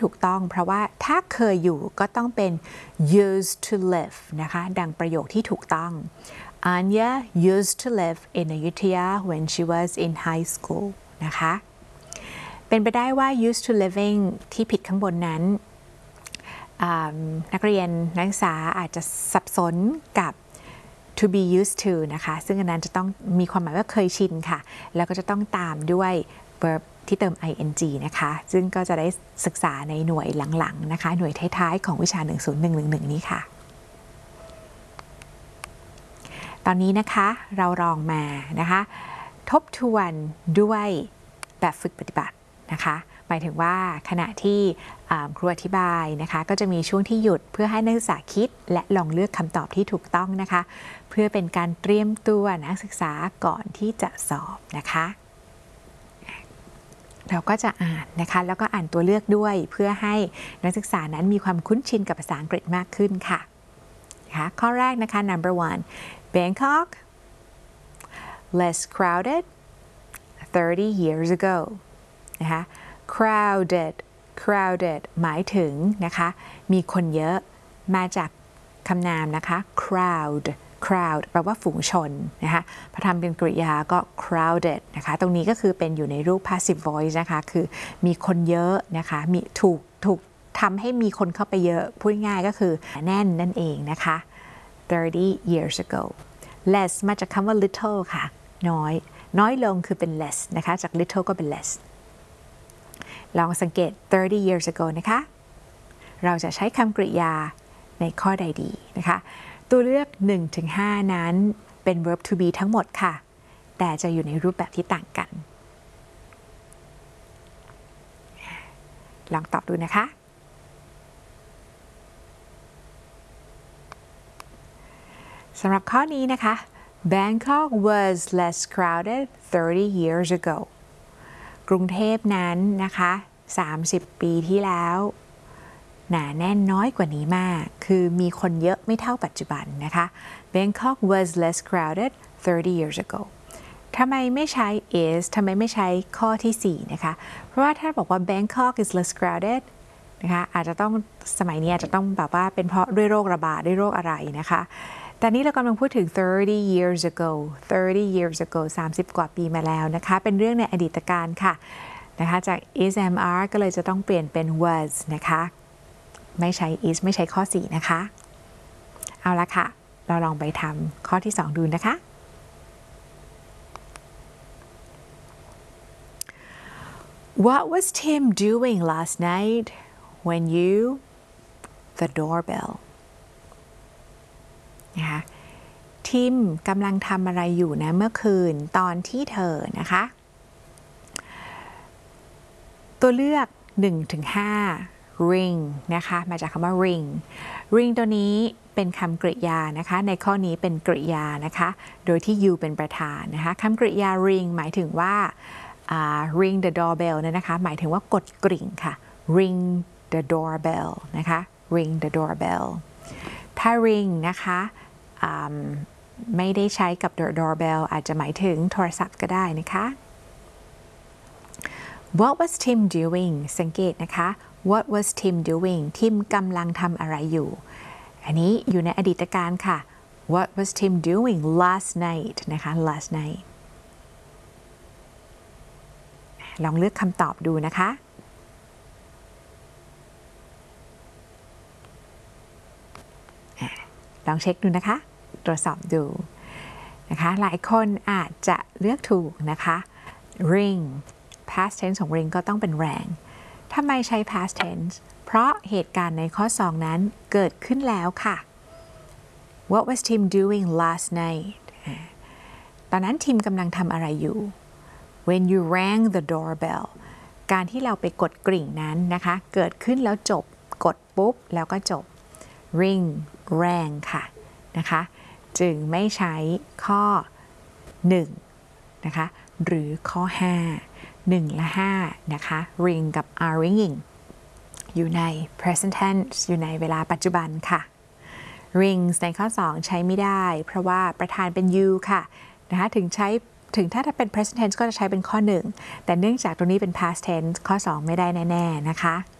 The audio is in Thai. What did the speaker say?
ถูกต้องเพราะว่าถ้าเคยอยู่ก็ต้องเป็น used to live นะคะดังประโยคที่ถูกต้อง Anya used to live in Ayutthaya when she was in high school นะคะเป็นไปได้ว่า used to living ที่ผิดข้างบนนั้นนักเรียนนักศึกษาอาจจะสับสนกับ to be used to นะคะซึ่งอันนั้นจะต้องมีความหมายว่าเคยชินค่ะแล้วก็จะต้องตามด้วย verb ที่เติม ing นะคะซึ่งก็จะได้ศึกษาในหน่วยหลังๆนะคะหน่วยท้ายๆของวิชา 10111 นี้ค่ะตอนนี้นะคะเราลองมานะคะทบทวนด้วยแบบฝึกปฏิบัตินะคะหมายถึงว่าขณะที่ครูอธิบายนะคะก็จะมีช่วงที่หยุดเพื่อให้นักศึกษาคิดและลองเลือกคำตอบที่ถูกต้องนะคะเพื่อเป็นการเตรียมตัวนักศึกษาก่อนที่จะสอบนะคะเราก็จะอ่านนะคะแล้วก็อ่านตัวเลือกด้วยเพื่อให้นักศึกษานั้นมีความคุ้นชินกับภาษาอังกฤษมากขึ้นค่ะข้อแรกนะคะ number 1 Bangkok less crowded 30 years ago นะคะ crowded หมายถึงนะคะมีคนเยอะมาจากคำนามนะคะ crowd แปลว่าฝูงชนนะคะพอทำเป็นกริยาก็ crowded นะคะตรงนี้ก็คือเป็นอยู่ในรูป passive voice นะคะคือมีคนเยอะนะคะมีถูกทำให้มีคนเข้าไปเยอะพูดง่ายก็คือแน่นนั่นเองนะคะ30 years ago less มาจากคำว่า little ค่ะน้อยลงคือเป็น less นะคะจาก little ก็เป็น less ลองสังเกต30 years ago นะคะเราจะใช้คำกริยาในข้อใดดีนะคะตัวเลือก 1-5 นั้นเป็น verb to be ทั้งหมดค่ะแต่จะอยู่ในรูปแบบที่ต่างกันลองตอบดูนะคะสำหรับข้อนี้นะคะ Bangkok was less crowded 30 years ago กรุงเทพนั้นนะคะ30 ปีที่แล้วหนาแน่นน้อยกว่านี้มากคือมีคนเยอะไม่เท่าปัจจุบันนะคะ Bangkok was less crowded 30 years ago ทำไมไม่ใช้ is ทำไมไม่ใช้ข้อที่4นะคะเพราะว่าถ้าบอกว่า Bangkok is less crowded นะคะอาจจะต้องสมัยนี้อาจจะต้องแบบว่าเป็นเพราะด้วยโรคระบาดด้วยโรคอะไรนะคะแต่นี้เรากำลังพูดถึง30 years ago 30 กว่าปีมาแล้วนะคะเป็นเรื่องในอดีตการค่ะนะคะจาก is am are ก็เลยจะต้องเปลี่ยนเป็น was นะคะไม่ใช้ is ไม่ใช้ข้อ4นะคะเอาละค่ะเราลองไปทำข้อที่2ดูนะคะ What was Tim doing last night when you the doorbell นะคะทิมกำลังทำอะไรอยู่นะเมื่อคืนตอนที่เธอนะคะตัวเลือก 1-5 ring นะคะมาจากคำว่า ring ตัวนี้เป็นคำกริยานะคะในข้อนี้เป็นกริยานะคะโดยที่ you เป็นประธานนะคะคำกริยา ring หมายถึงว่าring the doorbell นะคะหมายถึงว่ากดกริ่งค่ะ ring the doorbell นะคะ ring the doorbell ถ้า ring นะคะไม่ได้ใช้กับ the doorbell อาจจะหมายถึงโทรศัพท์ก็ได้นะคะ What was Tim doing สังเกตนะคะ What was Tim doing ทิมกำลังทำอะไรอยู่อันนี้อยู่ในอดีตการค่ะ What was Tim doing last night นะคะ last night ลองเลือกคำตอบดูนะคะลองเช็คดูนะคะตรวจสอบดูนะคะหลายคนอาจจะเลือกถูกนะคะ ring past tense ของ ring ก็ต้องเป็นแรงทำไมใช้ past tense เพราะเหตุการณ์ในข้อ2นั้นเกิดขึ้นแล้วค่ะ What was Tim doing last night ตอนนั้นทิมกำลังทำอะไรอยู่ When you rang the doorbell การที่เราไปกดกริ่งนั้นนะคะเกิดขึ้นแล้วจบกดปุ๊บแล้วก็จบ ring แรงค่ะนะคะจึงไม่ใช้ข้อ1นะคะหรือข้อ1 และ5นะคะ ring กับ are ringing อยู่ใน present tense อยู่ในเวลาปัจจุบันค่ะ rings ในข้อ2ใช้ไม่ได้เพราะว่าประธานเป็น you ค่ะนะคะถึงถ้าเป็น present tense ก็จะใช้เป็นข้อ1แต่เนื่องจากตรงนี้เป็น past tense ข้อ2ไม่ได้แน่ๆนะคะ